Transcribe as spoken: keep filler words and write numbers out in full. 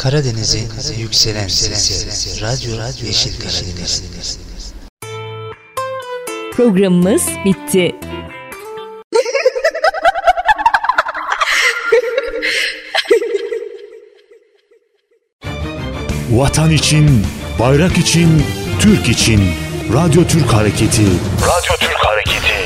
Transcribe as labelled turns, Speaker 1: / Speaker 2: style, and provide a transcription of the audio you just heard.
Speaker 1: Karadeniz'in yükselen sesi, Radyo Yeşil Karadeniz.
Speaker 2: Programımız bitti.
Speaker 3: Vatan için, bayrak için, Türk için. Radyo Türk Hareketi. Radyo Türk Hareketi.